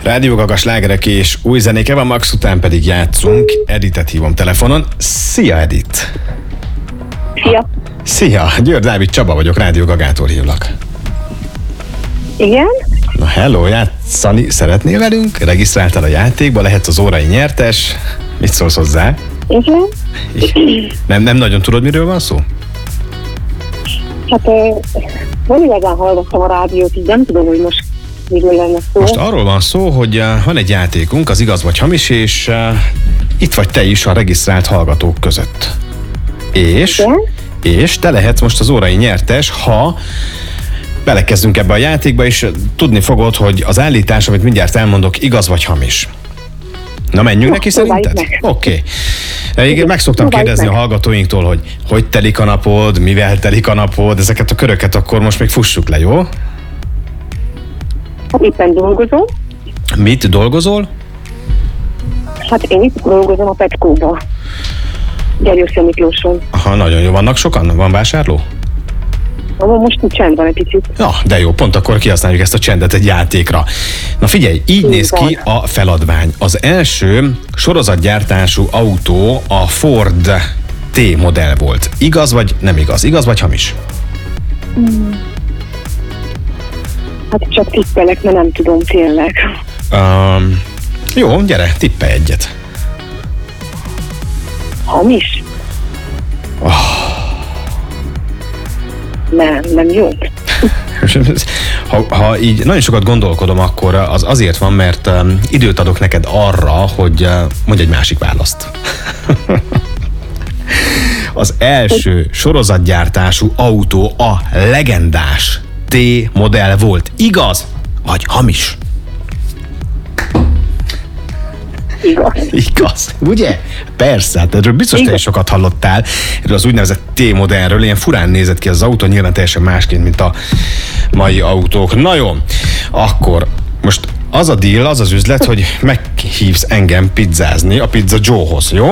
Rádió Gaga slágerek és új zenéke van, Max után pedig játszunk. Editet hívom telefonon. Szia, Edit! Szia! Szia! Győr Dávid Csaba vagyok, Rádió Gagától hívlak. Igen? Na hello, játszani szeretnél velünk? Regisztráltál a játékba, lehetsz az órai nyertes. Mit szólsz hozzá? Igen. Nem nagyon tudod, miről van szó? Hát nem igazán hallgattam a rádiót, így nem tudom, hogy most miről lenne szó. Most arról van szó, hogy van egy játékunk, az igaz vagy hamis, és itt vagy te is a regisztrált hallgatók között. És te lehetsz most az órai nyertes, ha belekezdünk ebbe a játékba, és tudni fogod, hogy az állítás, amit mindjárt elmondok, igaz vagy hamis. Na, menjünk neki szerinted? Oké. Igen, meg szoktam kérdezni a hallgatóinktól, hogy telik a napod, mivel telik a napod, ezeket a köröket akkor most még fussuk le, jó? Hát éppen dolgozom. Mit dolgozol? Hát én itt dolgozom a Petkóba. Gyergyószent Miklóson. Aha, nagyon jó. Vannak sokan? Van vásárló? Most csend van egy picit. Ja, de jó, pont akkor kihasználjuk ezt a csendet egy játékra. Na figyelj, így néz ki a feladvány. Az első sorozatgyártású autó a Ford T modell volt. Igaz vagy nem igaz? Igaz vagy hamis? Hát csak tippelek, mert nem tudom tényleg. Jó, gyere, tippelj egyet. Hamis? Nem jó. Ha így nagyon sokat gondolkodom, akkor az azért van, mert időt adok neked arra, hogy mondj egy másik választ. Az első sorozatgyártású autó a legendás T modell volt. Igaz vagy hamis? Igaz, ugye? Persze, hát erről biztos te is sokat hallottál, erről az úgynevezett T-modellről, ilyen furán nézett ki az autó, nyilván teljesen másként, mint a mai autók. Na jó, akkor most az a deal, az az üzlet, hogy meghívsz engem pizzázni a Pizza Joe-hoz, jó?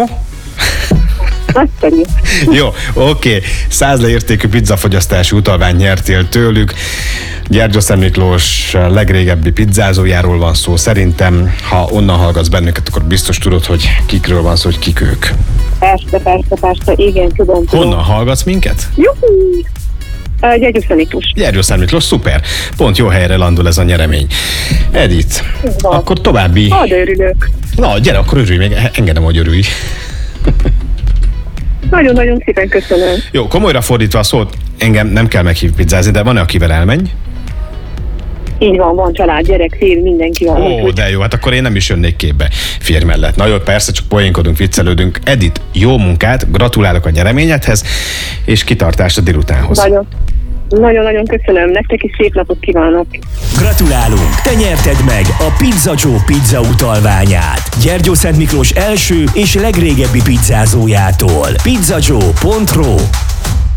Jó, oké. 100 leértékű pizzafogyasztási utalványt nyertél tőlük. Gyergyószent Miklós legrégebbi pizzázójáról van szó. Szerintem, ha onnan hallgatsz bennünket, akkor biztos tudod, hogy kikről van szó, hogy kik ők. Persze, igen, tudom. Honnan hallgatsz minket? Juhú! Gyergyószent Miklós. Gyergyószent Miklós, szuper. Pont jó helyre landol ez a nyeremény. Edit, akkor további... De örülök. Na, gyere, akkor örülj még. Engedem, hogy örülj. Nagyon-nagyon szépen köszönöm. Jó, komolyra fordítva a szót, engem nem kell meghívni pizzázni, de van-e, akivel elmenj? Így van család, gyerek, férj, mindenki van. Ó, de jó, hát akkor én nem is jönnék képbe férj mellett. Na jó, persze, csak poénkodunk, viccelődünk. Edit, jó munkát, gratulálok a nyereményedhez, és kitartást a délutánhoz. Nagyon-nagyon köszönöm, nektek is szép napot kívánok. Gratulálunk, te nyerted meg a Pizza Joe pizza utalványát Gyergyószent Miklós első és legrégebbi pizzázójától. pizzajoe.ro